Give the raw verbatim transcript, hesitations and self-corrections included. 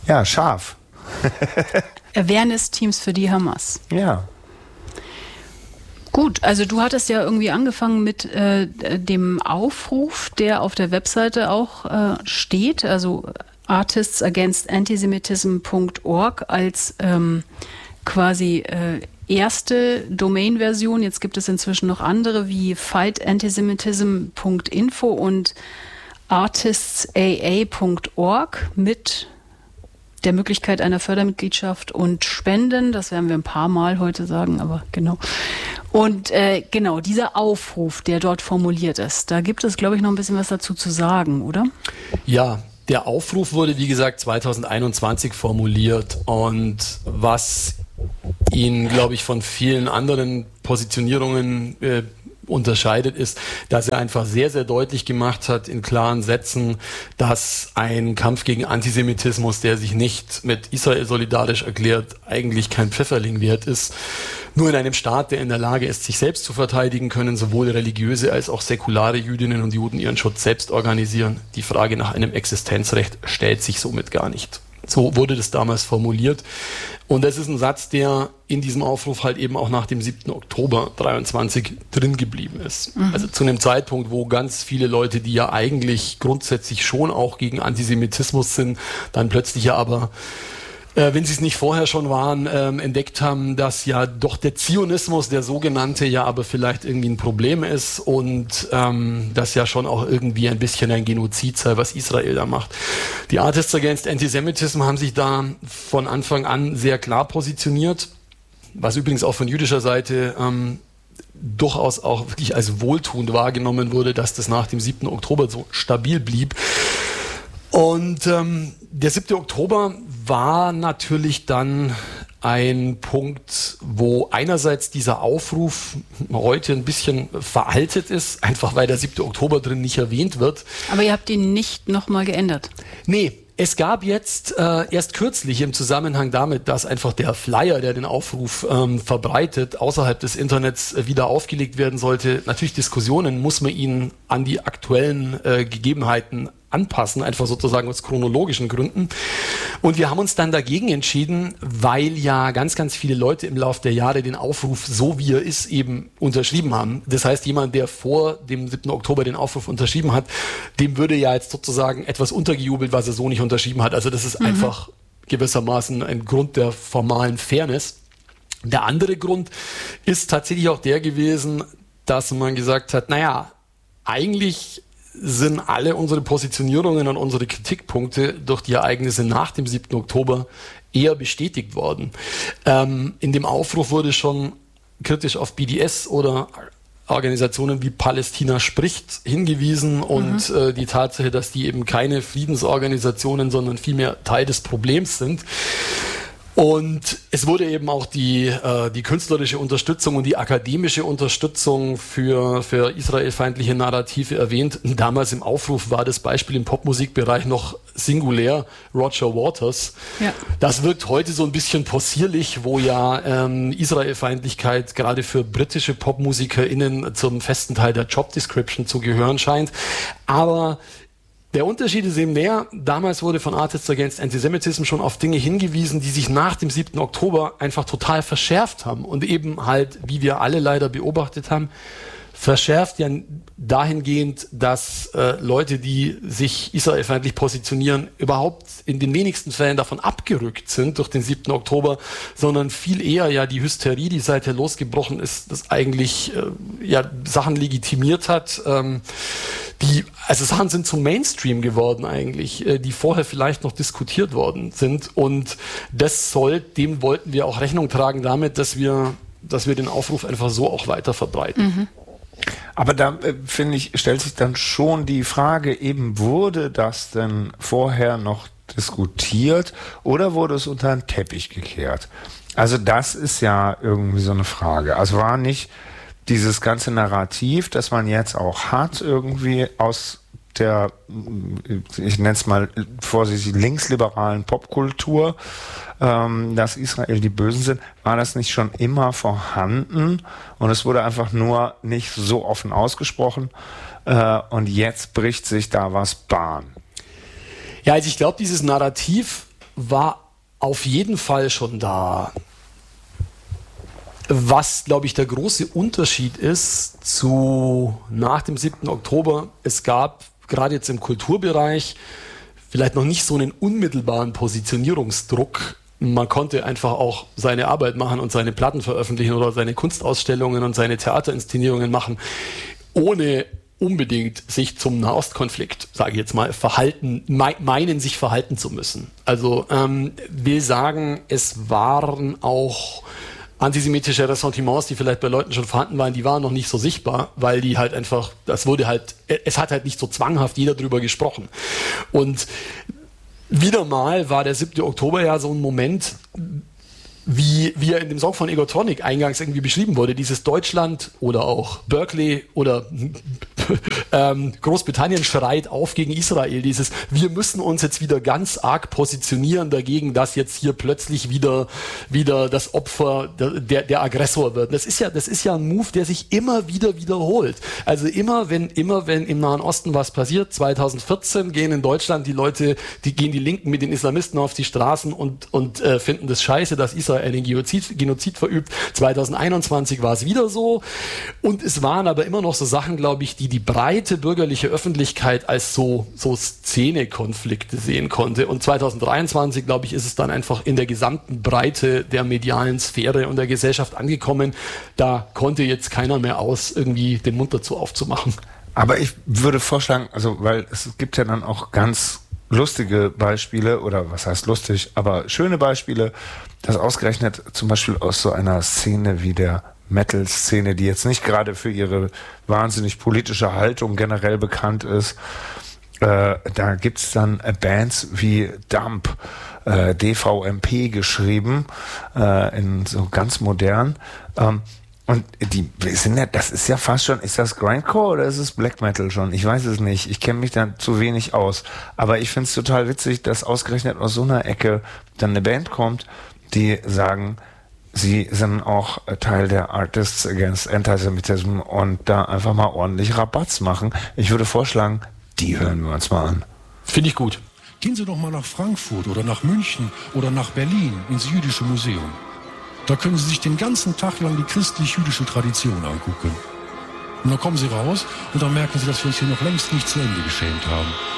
Ja, scharf. Awareness-Teams für die Hamas. Ja. Gut, also du hattest ja irgendwie angefangen mit äh, dem Aufruf, der auf der Webseite auch äh, steht, also artists against antisemitism Punkt org als ähm, quasi äh, erste Domain-Version. Jetzt gibt es inzwischen noch andere wie fight antisemitism Punkt info und artists a a Punkt org mit der Möglichkeit einer Fördermitgliedschaft und Spenden. Das werden wir ein paar Mal heute sagen, aber genau. Und äh, genau, dieser Aufruf, der dort formuliert ist, da gibt es, glaube ich, noch ein bisschen was dazu zu sagen, oder? Ja, der Aufruf wurde, wie gesagt, zwanzig einundzwanzig formuliert und was ihn, glaube ich, von vielen anderen Positionierungen äh, unterscheidet, ist, dass er einfach sehr, sehr deutlich gemacht hat in klaren Sätzen, dass ein Kampf gegen Antisemitismus, der sich nicht mit Israel solidarisch erklärt, eigentlich kein Pfifferling wert ist. Nur in einem Staat, der in der Lage ist, sich selbst zu verteidigen, können sowohl religiöse als auch säkulare Jüdinnen und Juden ihren Schutz selbst organisieren. Die Frage nach einem Existenzrecht stellt sich somit gar nicht. So wurde das damals formuliert. Und das ist ein Satz, der in diesem Aufruf halt eben auch nach dem siebten Oktober dreiundzwanzig drin geblieben ist. Mhm. Also zu einem Zeitpunkt, wo ganz viele Leute, die ja eigentlich grundsätzlich schon auch gegen Antisemitismus sind, dann plötzlich ja aber Äh, wenn sie es nicht vorher schon waren, ähm, entdeckt haben, dass ja doch der Zionismus, der sogenannte, ja aber vielleicht irgendwie ein Problem ist und ähm, das ja schon auch irgendwie ein bisschen ein Genozid sei, was Israel da macht. Die Artists Against Antisemitism haben sich da von Anfang an sehr klar positioniert, was übrigens auch von jüdischer Seite ähm, durchaus auch wirklich als wohltuend wahrgenommen wurde, dass das nach dem siebten Oktober so stabil blieb. Und ähm, der siebte Oktober war natürlich dann ein Punkt, wo einerseits dieser Aufruf heute ein bisschen veraltet ist, einfach weil der siebte Oktober drin nicht erwähnt wird. Aber ihr habt ihn nicht nochmal geändert? Nee. Es gab jetzt äh, erst kürzlich im Zusammenhang damit, dass einfach der Flyer, der den Aufruf ähm, verbreitet, außerhalb des Internets äh, wieder aufgelegt werden sollte. Natürlich Diskussionen, muss man ihn an die aktuellen äh, Gegebenheiten anpassen, einfach sozusagen aus chronologischen Gründen. Und wir haben uns dann dagegen entschieden, weil ja ganz, ganz viele Leute im Laufe der Jahre den Aufruf, so wie er ist, eben unterschrieben haben. Das heißt, jemand, der vor dem siebten Oktober den Aufruf unterschrieben hat, dem würde ja jetzt sozusagen etwas untergejubelt, was er so nicht unterschrieben hat. Also das ist mhm. einfach gewissermaßen ein Grund der formalen Fairness. Der andere Grund ist tatsächlich auch der gewesen, dass man gesagt hat, naja, eigentlich sind alle unsere Positionierungen und unsere Kritikpunkte durch die Ereignisse nach dem siebten Oktober eher bestätigt worden. Ähm, in dem Aufruf wurde schon kritisch auf B D S oder Organisationen wie Palästina spricht hingewiesen und mhm. äh, die Tatsache, dass die eben keine Friedensorganisationen, sondern vielmehr Teil des Problems sind. Und es wurde eben auch die, äh, die künstlerische Unterstützung und die akademische Unterstützung für, für israelfeindliche Narrative erwähnt. Damals im Aufruf war das Beispiel im Popmusikbereich noch singulär, Roger Waters. Ja. Das wirkt heute so ein bisschen possierlich, wo ja ähm, Israelfeindlichkeit gerade für britische PopmusikerInnen zum festen Teil der Job Description zu gehören scheint. Aber der Unterschied ist eben der, damals wurde von Artists Against Antisemitism schon auf Dinge hingewiesen, die sich nach dem siebten Oktober einfach total verschärft haben und eben halt, wie wir alle leider beobachtet haben, verschärft ja dahingehend, dass äh, Leute, die sich israelfeindlich positionieren, überhaupt in den wenigsten Fällen davon abgerückt sind durch den siebten Oktober, sondern viel eher ja die Hysterie, die seither losgebrochen ist, das eigentlich äh, ja Sachen legitimiert hat, ähm, die, also Sachen sind zum Mainstream geworden eigentlich, äh, die vorher vielleicht noch diskutiert worden sind und das soll, dem wollten wir auch Rechnung tragen damit, dass wir, dass wir den Aufruf einfach so auch weiter verbreiten. Mhm. Aber da, äh, finde ich, stellt sich dann schon die Frage, eben wurde das denn vorher noch diskutiert oder wurde es unter den Teppich gekehrt? Also das ist ja irgendwie so eine Frage. Also war nicht dieses ganze Narrativ, das man jetzt auch hat, irgendwie aus der, ich nenne es mal vorsichtig, linksliberalen Popkultur, ähm, dass Israel die Bösen sind, war das nicht schon immer vorhanden und es wurde einfach nur nicht so offen ausgesprochen äh, und jetzt bricht sich da was Bahn. Ja, also ich glaube, dieses Narrativ war auf jeden Fall schon da. Was, glaube ich, der große Unterschied ist zu nach dem siebten Oktober, es gab gerade jetzt im Kulturbereich vielleicht noch nicht so einen unmittelbaren Positionierungsdruck. Man konnte einfach auch seine Arbeit machen und seine Platten veröffentlichen oder seine Kunstausstellungen und seine Theaterinszenierungen machen, ohne unbedingt sich zum Nahostkonflikt, sage ich jetzt mal, verhalten, meinen, sich verhalten zu müssen. Also ähm, will sagen, es waren auch antisemitische Ressentiments, die vielleicht bei Leuten schon vorhanden waren, die waren noch nicht so sichtbar, weil die halt einfach, das wurde halt, es hat halt nicht so zwanghaft jeder drüber gesprochen. Und wieder mal war der siebte Oktober ja so ein Moment, wie, wie er in dem Song von Egotronic eingangs irgendwie beschrieben wurde, dieses Deutschland oder auch Berkeley oder ähm, Großbritannien schreit auf gegen Israel, dieses wir müssen uns jetzt wieder ganz arg positionieren dagegen, dass jetzt hier plötzlich wieder, wieder das Opfer der, der Aggressor wird. Das ist ja, das ist ja ein Move, der sich immer wieder wiederholt. Also immer, wenn, immer wenn im Nahen Osten was passiert, zwanzig vierzehn gehen in Deutschland die Leute, die gehen die Linken mit den Islamisten auf die Straßen und, und äh, finden das scheiße, dass Israel einen Genozid, Genozid verübt. zwanzig einundzwanzig war es wieder so. Und es waren aber immer noch so Sachen, glaube ich, die die breite bürgerliche Öffentlichkeit als so, so Szenekonflikte sehen konnte. Und zwanzig dreiundzwanzig, glaube ich, ist es dann einfach in der gesamten Breite der medialen Sphäre und der Gesellschaft angekommen. Da konnte jetzt keiner mehr aus, irgendwie den Mund dazu aufzumachen. Aber ich würde vorschlagen, also, weil es gibt ja dann auch ganz lustige Beispiele, oder was heißt lustig, aber schöne Beispiele, dass ausgerechnet zum Beispiel aus so einer Szene wie der Metal-Szene, die jetzt nicht gerade für ihre wahnsinnig politische Haltung generell bekannt ist, äh, da gibt's dann äh, Bands wie Dump, äh, D V M P geschrieben, äh, in so ganz modern, ähm, und die sind ja, das ist ja fast schon, ist das Grindcore oder ist es Black Metal schon? Ich weiß es nicht. Ich kenne mich da zu wenig aus. Aber ich finde es total witzig, dass ausgerechnet aus so einer Ecke dann eine Band kommt, die sagen, sie sind auch Teil der Artists Against Antisemitism und da einfach mal ordentlich Rabatz machen. Ich würde vorschlagen, die hören wir uns mal an. Finde ich gut. Gehen Sie doch mal nach Frankfurt oder nach München oder nach Berlin ins Jüdische Museum. Da können Sie sich den ganzen Tag lang die christlich-jüdische Tradition angucken. Und dann kommen Sie raus und dann merken Sie, dass wir uns hier noch längst nicht zu Ende geschämt haben.